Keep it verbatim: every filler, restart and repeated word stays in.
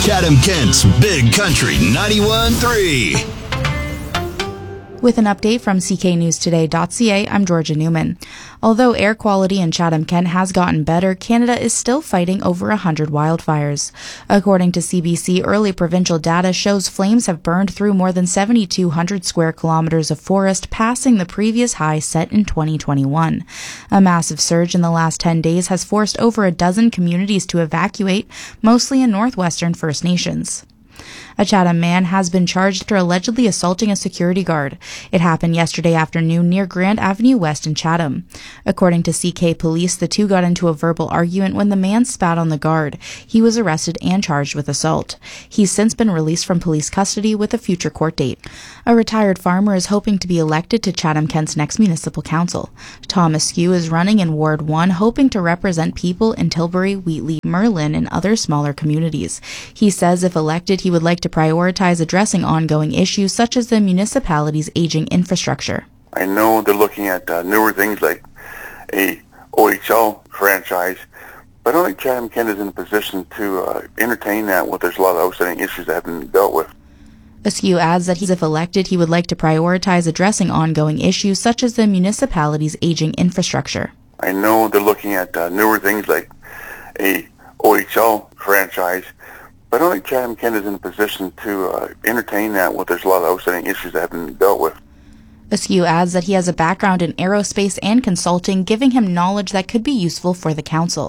Chatham-Kent's Big Country ninety-one point three. With an update from C K News Today dot C A, I'm Georgia Newman. Although air quality in Chatham-Kent has gotten better, Canada is still fighting over one hundred wildfires. According to C B C, early provincial data shows flames have burned through more than seven thousand two hundred square kilometers of forest, passing the previous high set in twenty twenty-one. A massive surge in the last ten days has forced over a dozen communities to evacuate, mostly in northwestern First Nations. A Chatham man has been charged after allegedly assaulting a security guard. It happened yesterday afternoon near Grand Avenue West in Chatham. According to C K Police, the two got into a verbal argument when the man spat on the guard. He was arrested and charged with assault. He's since been released from police custody with a future court date. A retired farmer is hoping to be elected to Chatham-Kent's next municipal council. Tom Askew is running in Ward one, hoping to represent people in Tilbury, Wheatley, Merlin, and other smaller communities. He says if elected, he would like to prioritize addressing ongoing issues such as the municipality's aging infrastructure. I know they're looking at uh, newer things like a O H L franchise, but I don't think Chatham-Kent is in a position to uh, entertain that when there's a lot of outstanding issues that have been dealt with. Askew adds that if elected, he would like to prioritize addressing ongoing issues such as the municipality's aging infrastructure. I know they're looking at uh, newer things like a O H L franchise, but I don't think Chatham-Kent is in a position to uh, entertain that when there's a lot of outstanding issues that have been dealt with. Askew adds that he has a background in aerospace and consulting, giving him knowledge that could be useful for the council.